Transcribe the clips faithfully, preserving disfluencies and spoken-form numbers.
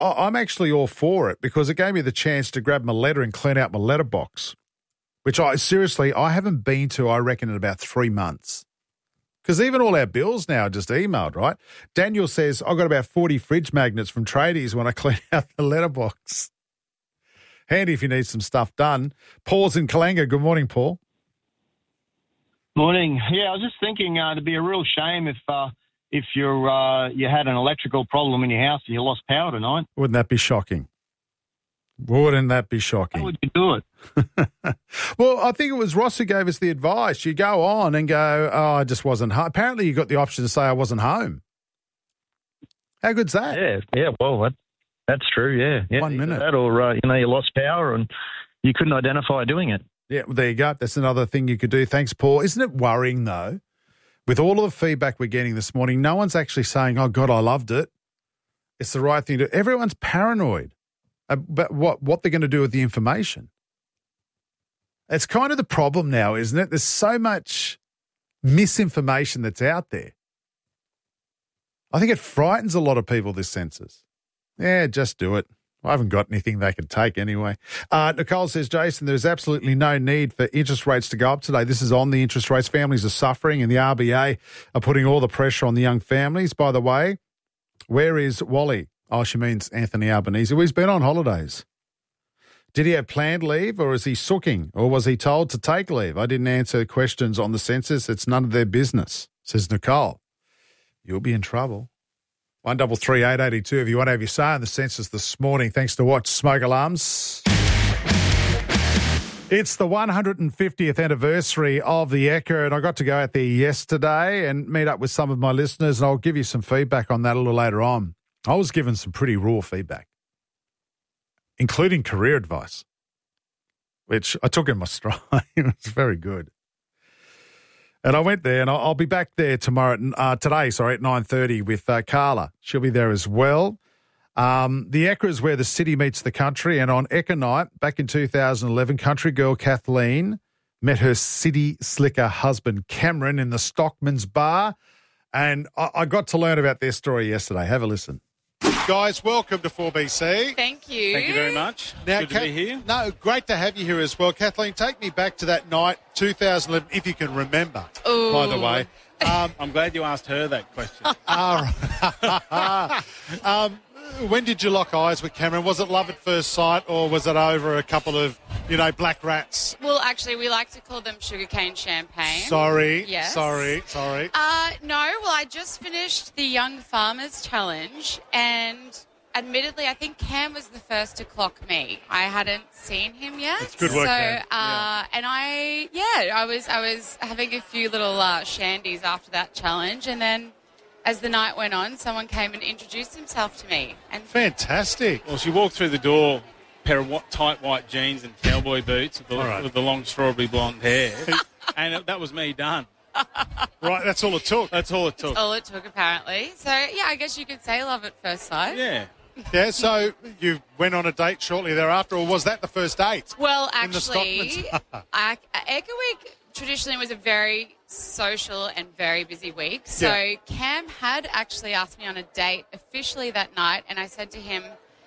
I- I'm actually all for it because it gave me the chance to grab my letter and clean out my letterbox, which I seriously, I haven't been to, I reckon, in about three months. Because even all our bills now are just emailed, right? Daniel says, I've got about forty fridge magnets from tradies when I clean out the letterbox. Handy if you need some stuff done. Paul's in Kalanga. Good morning, Paul. Morning. Yeah, I was just thinking uh, it'd be a real shame if uh, if you're uh, you had an electrical problem in your house and you lost power tonight. Wouldn't that be shocking? Wouldn't that be shocking? How would you do it? Well, I think it was Ross who gave us the advice. You go on and go, oh, I just wasn't home. Apparently you got the option to say I wasn't home. How good's that? Yeah, yeah. Well, that, that's true. Yeah, yeah. One minute. That or uh, you know you lost power and you couldn't identify doing it. Yeah, well, there you go. That's another thing you could do. Thanks, Paul. Isn't it worrying, though, with all of the feedback we're getting this morning, no one's actually saying, oh, God, I loved it. It's the right thing to do. Everyone's paranoid about what, what they're going to do with the information. It's kind of the problem now, isn't it? There's so much misinformation that's out there. I think it frightens a lot of people, this census. Yeah, just do it. I haven't got anything they can take anyway. Uh, Nicole says, Jason, there's absolutely no need for interest rates to go up today. This is on the interest rates. Families are suffering and the R B A are putting all the pressure on the young families. By the way, where is Wally? Oh, she means Anthony Albanese. Well, he's been on holidays. Did he have planned leave or is he sooking or was he told to take leave? I didn't answer questions on the census. It's none of their business, says Nicole. You'll be in trouble. One double three eight eighty two. If you want to have your say on the census this morning, thanks to Watch Smoke Alarms. It's the one hundred fiftieth anniversary of the Ekka, and I got to go out there yesterday and meet up with some of my listeners, and I'll give you some feedback on that a little later on. I was given some pretty raw feedback, including career advice, which I took in my stride. It was very good. And I went there, and I'll, I'll be back there tomorrow, uh, today, sorry, at nine thirty with uh, Carla. She'll be there as well. Um, the Ekka is where the city meets the country, and on Ekka night, back in two thousand eleven, country girl Kathleen met her city slicker husband Cameron in the Stockman's Bar, and I, I got to learn about their story yesterday. Have a listen. Guys, welcome to four B C. Thank you. Thank you very much. Now, Good to Kath- be here. No, great to have you here as well. Kathleen, take me back to that night, two thousand eleven, if you can remember, Ooh. by the way. Um, I'm glad you asked her that question. all right. um, when did you lock eyes with Cameron? Was it love at first sight or was it over a couple of, you know, black rats? Well, actually, we like to call them sugarcane champagne. Sorry. Yes. Sorry. Sorry. Uh, no, well, I just finished the Young Farmers Challenge, and admittedly, I think Cam was the first to clock me. I hadn't seen him yet. That's good work, So, Cam. uh, Yeah. and I, yeah, I was, I was having a few little uh, shandies after that challenge, and then as the night went on, someone came and introduced himself to me. And Fantastic. Well, she walked through the door, pair of what, tight white jeans and cowboy boots with the, All right. with the long strawberry blonde hair, and it, that was me done. Right, that's all it took. That's all it took. that's all it took, apparently. So, yeah, I guess you could say love at first sight. Yeah. Yeah, so you went on a date shortly thereafter, or was that the first date? Well, In the actually, Stockman's Bar. I, Ekka Week traditionally was a very social and very busy week. So Yeah. Cam had actually asked me on a date officially that night, and I said to him,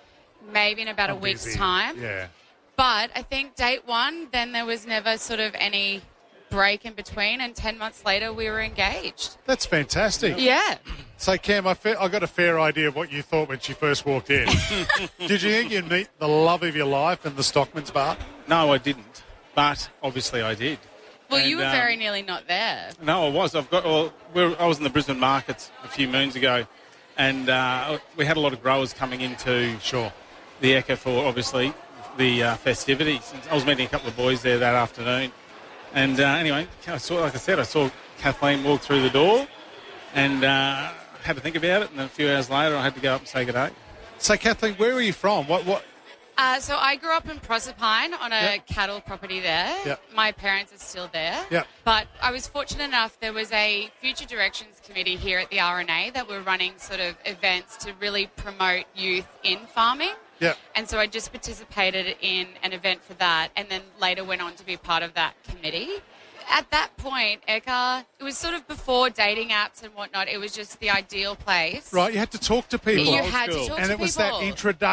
maybe in about a I'm week's busy. time. Yeah. But I think date one, then there was never sort of any break in between, and ten months later we were engaged. That's fantastic. Yeah. So, Cam, I, fe- I got a fair idea of what you thought when she first walked in. Did you think you'd meet the love of your life in the Stockman's Bar? No, I didn't, but obviously I did. Well, And, you were um, very nearly not there. No, I was. I've got. Well, we're, I was in the Brisbane markets a few moons ago, and uh, we had a lot of growers coming into Sure. the Ekka for obviously the uh, festivities. I was meeting a couple of boys there that afternoon, and uh, anyway, I saw, like I said, I saw Kathleen walk through the door, and uh, had to think about it. And a few hours later, I had to go up and say good day. So, Kathleen, where are you from? What? What? Uh, so I grew up in Proserpine on a Yep. cattle property there. Yep. My parents are still there. Yep. But I was fortunate enough, there was a Future Directions Committee here at the R N A that were running sort of events to really promote youth in farming. Yeah. And so I just participated in an event for that, and then later went on to be part of that committee. at that point, Eka, it was sort of before dating apps and whatnot. It was just the ideal place. Right, you had to talk to people. You had to talk and to it was that people. introduction.